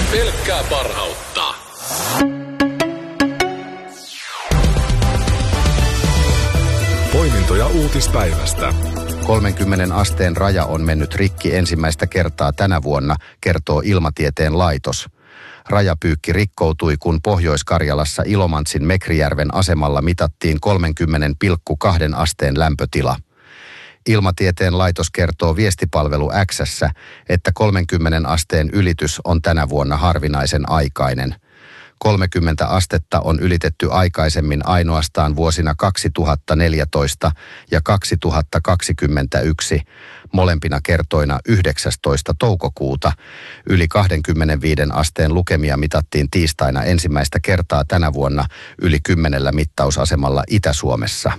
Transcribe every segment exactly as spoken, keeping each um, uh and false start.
Pelkkää parhautta. Poimintoja uutispäivästä. kolmenkymmenen asteen raja on mennyt rikki ensimmäistä kertaa tänä vuonna, kertoo Ilmatieteen laitos. Rajapyykki rikkoutui, kun Pohjois-Karjalassa Ilomantsin Mekrijärven asemalla mitattiin kolmekymmentä pilkku kaksi asteen lämpötila. Ilmatieteen laitos kertoo viestipalvelu X:ssä, että kolmenkymmenen asteen ylitys on tänä vuonna harvinaisen aikainen. kolmekymmentä astetta on ylitetty aikaisemmin ainoastaan vuosina kaksituhattaneljätoista ja kaksituhattakaksikymmentäyksi, molempina kertoina yhdeksästoista toukokuuta. Yli kaksikymmentäviisi asteen lukemia mitattiin tiistaina ensimmäistä kertaa tänä vuonna yli kymmenellä mittausasemalla Itä-Suomessa.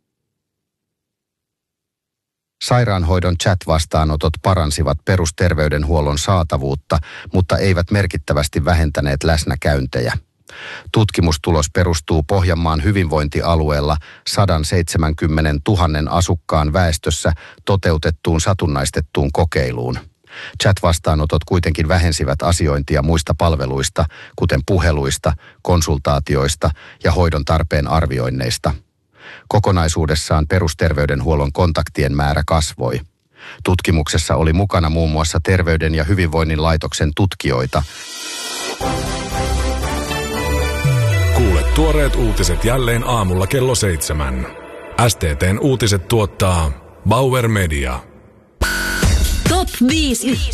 Sairaanhoidon chat-vastaanotot paransivat perusterveydenhuollon saatavuutta, mutta eivät merkittävästi vähentäneet läsnäkäyntejä. Tutkimustulos perustuu Pohjanmaan hyvinvointialueella sata seitsemänkymmentätuhatta asukkaan väestössä toteutettuun satunnaistettuun kokeiluun. Chat-vastaanotot kuitenkin vähensivät asiointia muista palveluista, kuten puheluista, konsultaatioista ja hoidon tarpeen arvioinneista. Kokonaisuudessaan perusterveydenhuollon kontaktien määrä kasvoi. Tutkimuksessa oli mukana muun muassa Terveyden ja hyvinvoinnin laitoksen tutkijoita. Kuule tuoreet uutiset jälleen aamulla kello seitsemän. S T T:n uutiset tuottaa Bauer Media. Top viisi